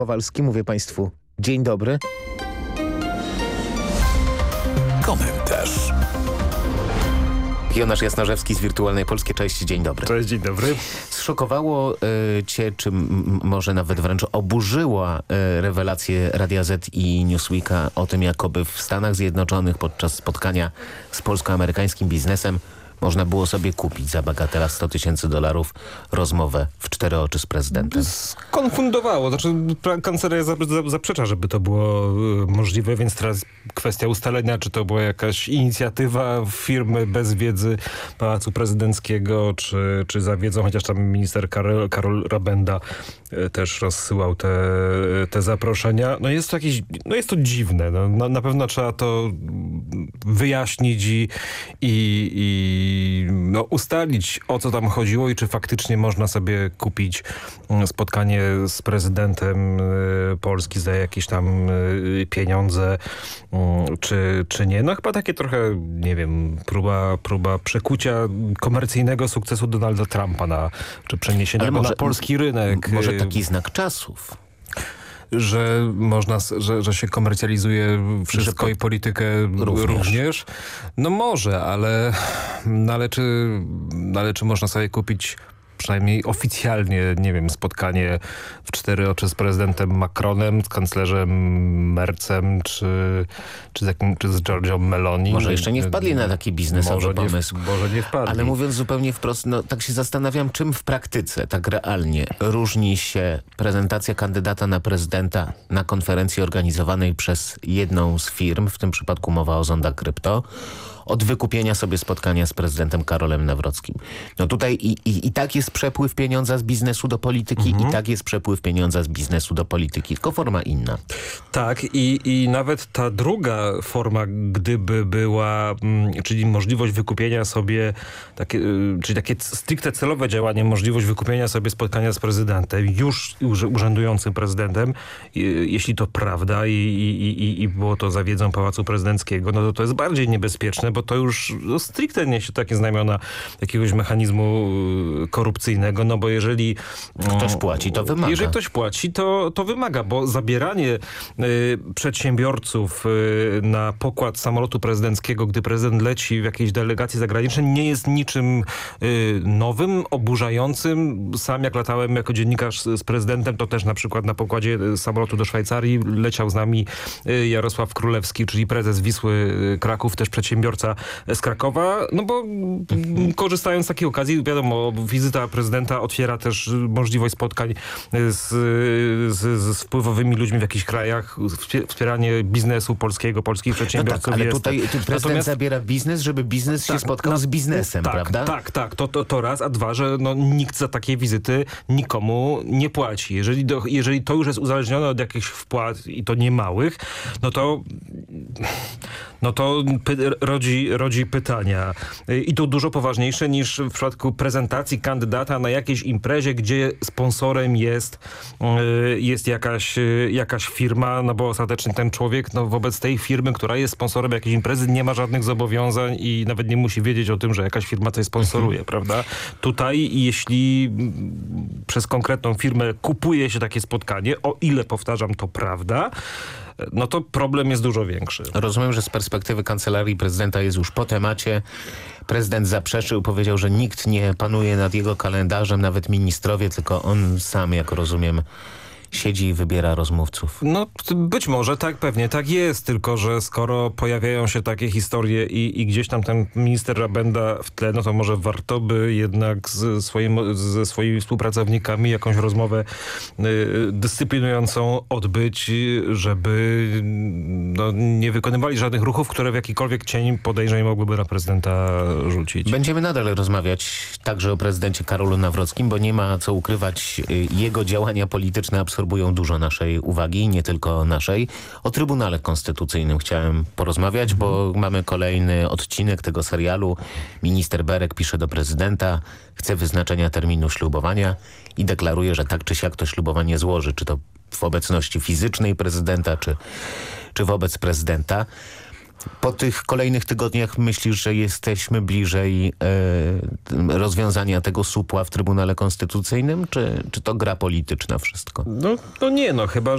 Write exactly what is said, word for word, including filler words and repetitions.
Kowalski, mówię Państwu dzień dobry. Komentarz. Jonasz Jasnorzewski z Wirtualnej Polski. Cześć, dzień dobry. Cześć, dzień dobry. Zszokowało y, Cię, czy m, może nawet wręcz oburzyła y, rewelację Radia Z i Newsweeka o tym, jakoby w Stanach Zjednoczonych podczas spotkania z polsko-amerykańskim biznesem można było sobie kupić za bagatela sto tysięcy dolarów rozmowę w cztery oczy z prezydentem. Skonfundowało. Znaczy, kancelaria zaprzecza, żeby to było możliwe, więc teraz kwestia ustalenia, czy to była jakaś inicjatywa firmy bez wiedzy Pałacu Prezydenckiego, czy, czy za wiedzą, chociaż tam minister Karol, Karol Rabenda też rozsyłał te, te zaproszenia. No jest to jakieś, no jest to dziwne. No, na, na pewno trzeba to wyjaśnić i, i, i no, ustalić, o co tam chodziło i czy faktycznie można sobie kupić spotkanie z prezydentem Polski za jakieś tam pieniądze, czy, czy nie. No chyba takie trochę, nie wiem, próba, próba przekucia komercyjnego sukcesu Donalda Trumpa na, czy przeniesienia go na polski rynek. Może taki znak czasów. Że można, że, że się komercjalizuje wszystko i politykę również. również. No może, ale, no ale, czy, no ale czy można sobie kupić przynajmniej oficjalnie, nie wiem, spotkanie w cztery oczy z prezydentem Macronem, z kanclerzem Mercem, czy, czy, z, jakim, czy z Giorgią Meloni. Może jeszcze nie wpadli na taki biznesowy może pomysł. Nie, może nie wpadli. Ale mówiąc zupełnie wprost, no tak się zastanawiam, czym w praktyce, tak realnie różni się prezentacja kandydata na prezydenta na konferencji organizowanej przez jedną z firm, w tym przypadku mowa o Zonda Krypto, od wykupienia sobie spotkania z prezydentem Karolem Nawrockim. No tutaj i, i, i tak jest przepływ pieniądza z biznesu do polityki, mhm. i tak jest przepływ pieniądza z biznesu do polityki, tylko forma inna. Tak i, i nawet ta druga forma, gdyby była, mm, czyli możliwość wykupienia sobie, takie, y, czyli takie stricte celowe działanie, możliwość wykupienia sobie spotkania z prezydentem, już urzędującym prezydentem, y, jeśli to prawda i, i, i, i było to za wiedzą Pałacu Prezydenckiego, no to to jest bardziej niebezpieczne, bo to już no, stricte niesie takie znamiona jakiegoś mechanizmu korupcyjnego, no bo jeżeli ktoś płaci, to wymaga. Jeżeli ktoś płaci, to, to wymaga, bo zabieranie y, przedsiębiorców y, na pokład samolotu prezydenckiego, gdy prezydent leci w jakiejś delegacji zagranicznej, nie jest niczym y, nowym, oburzającym. Sam jak latałem jako dziennikarz z, z prezydentem, to też na przykład na pokładzie samolotu do Szwajcarii leciał z nami y, Jarosław Królewski, czyli prezes Wisły y, Kraków, też przedsiębiorca z Krakowa, no bo mhm. korzystając z takiej okazji, wiadomo, wizyta prezydenta otwiera też możliwość spotkań z, z, z wpływowymi ludźmi w jakichś krajach, wspieranie biznesu polskiego, polskich przedsiębiorców. No tak, ale jest. tutaj prezydent Natomiast, zabiera biznes, żeby biznes tak, się spotkał no, z biznesem, tak, prawda? Tak, tak, to, to, to raz, a dwa, że no, nikt za takie wizyty nikomu nie płaci. Jeżeli, do, jeżeli to już jest uzależnione od jakichś wpłat i to niemałych, no to no to rodzi, rodzi pytania. I to dużo poważniejsze niż w przypadku prezentacji kandydata na jakiejś imprezie, gdzie sponsorem jest, jest jakaś, jakaś firma, no bo ostatecznie ten człowiek no, wobec tej firmy, która jest sponsorem jakiejś imprezy, nie ma żadnych zobowiązań i nawet nie musi wiedzieć o tym, że jakaś firma coś sponsoruje, mhm. prawda? Tutaj jeśli przez konkretną firmę kupuje się takie spotkanie, o ile, powtarzam, to prawda, no to problem jest dużo większy. Rozumiem, że z perspektywy kancelarii prezydenta jest już po temacie. Prezydent zaprzeczył, powiedział, że nikt nie panuje nad jego kalendarzem, nawet ministrowie, tylko on sam, jak rozumiem, siedzi i wybiera rozmówców. No być może, tak, pewnie tak jest, tylko że skoro pojawiają się takie historie i, i gdzieś tam ten minister Rabenda w tle, no to może warto by jednak z swoim, ze swoimi współpracownikami jakąś rozmowę y, dyscyplinującą odbyć, żeby no, nie wykonywali żadnych ruchów, które w jakikolwiek cień podejrzeń mogłyby na prezydenta rzucić. Będziemy nadal rozmawiać także o prezydencie Karolu Nawrockim, bo nie ma co ukrywać, y, jego działania polityczne absorbują dużo naszej uwagi, nie tylko naszej. O Trybunale Konstytucyjnym chciałem porozmawiać, bo mamy kolejny odcinek tego serialu. Minister Berek pisze do prezydenta, chce wyznaczenia terminu ślubowania i deklaruje, że tak czy siak to ślubowanie złoży, czy to w obecności fizycznej prezydenta, czy, czy wobec prezydenta. Po tych kolejnych tygodniach myślisz, że jesteśmy bliżej e, rozwiązania tego supła w Trybunale Konstytucyjnym, czy, czy to gra polityczna wszystko? No, no nie, no chyba,